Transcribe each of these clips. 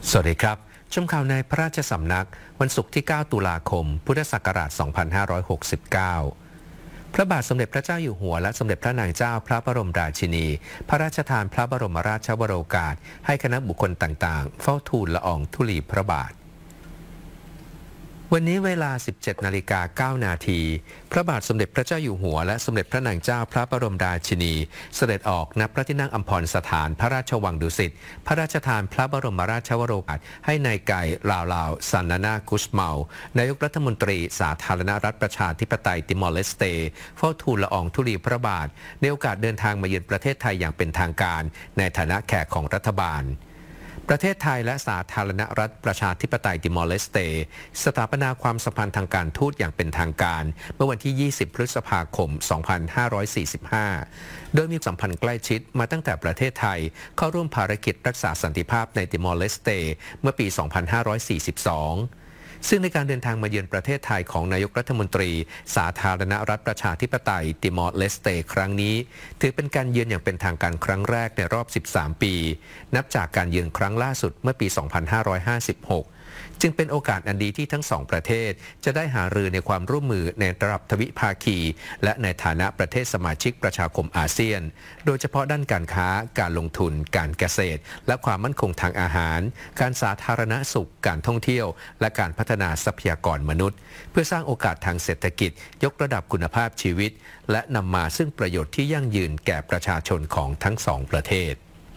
สวัสดีครับชมข่าวในพระราชสำนักวันศุกร์ที่ 9 ตุลาคม พุทธศักราช 2569 พระบาทสมเด็จพระเจ้าอยู่หัวและสมเด็จพระนางเจ้าพระบรมราชินี พระราชทานพระบรมราชวโรกาสให้คณะบุคคลต่างๆ เฝ้าทูลละอองธุลีพระบาทวันนี้เวลา 17:09 นาทีพระบาทสมเด็จพระเจ้าอยู่หัวและสมเด็จพระนางเจ้าพระบรมราชินีเสด็จออกณพระที่นั่งอัมพรสถานพระราชวังดุสิตพระราชทานพระบรมราชวโรกาสให้นายไก่ลาวลาวซันนานากุสเมานายกรัฐมนตรีสาธารณรัฐประชาธิปไตยติมอร์เลสเตเฝ้าทูลละอองธุลีพระบาทในโอกาสเดินทางมาเยือนประเทศไทยอย่างเป็นทางการในฐานะแขกของรัฐบาลประเทศไทยและสาธารณรัฐประชาธิปไตยติมอร์เลสเตสถาปนาความสัมพันธ์ทางการทูตอย่างเป็นทางการเมื่อวันที่ 20 พฤษภาคม 2545 โดยมีสัมพันธ์ใกล้ชิดมาตั้งแต่ประเทศไทยเข้าร่วมภารกิจรักษาสันติภาพในติมอร์เลสเตเมื่อปี 2542ซึ่งในการเดินทางมาเยือนประเทศไทยของนายกรัฐมนตรีสาธารณรัฐประชาธิปไตยติมอร์เลสเตครั้งนี้ถือเป็นการเยือนอย่างเป็นทางการครั้งแรกในรอบ 13 ปีนับจากการเยือนครั้งล่าสุดเมื่อปี 2556 จึงเป็นโอกาสอันดีที่ทั้งสองประเทศจะได้หารือในความร่วมมือในระดับทวิภาคีและในฐานะประเทศสมาชิกประชาคมอาเซียนโดยเฉพาะด้านการค้าการลงทุนการเกษตรและความมั่นคงทางอาหารการสาธารณสุขการท่องเที่ยวและการพัฒนาทรัพยากรมนุษย์เพื่อสร้างโอกาสทางเศรษฐกิจยกระดับคุณภาพชีวิตและนำมาซึ่งประโยชน์ที่ยั่งยืนแก่ประชาชนของทั้งสองประเทศ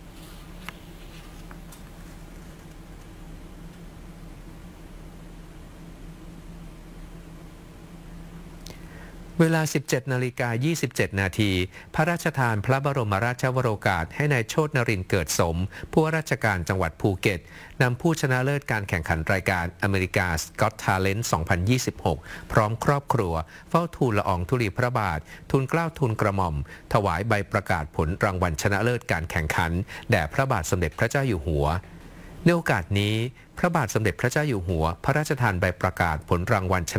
เวลา 17:27 นาทีพระราชทานพระบรมราชวโรกาสให้นายโชตินรินทร์เกิดสมผู้ว่าราชการจังหวัดภูเก็ตนำผู้ชนะเลิศการแข่งขันรายการอเมริกาสก็อตทาเลนต์ 2026 พร้อมครอบครัวเฝ้าทูลละอองธุลีพระบาททูลเกล้าทูลกระหม่อมถวายใบประกาศผลรางวัลชนะเลิศการแข่งขันแด่พระบาทสมเด็จพระเจ้าอยู่หัวในโอกาสนี้พระบาทสมเด็จพระเจ้าอยู่หัวพระราชทานใบประกาศผลรางวัลช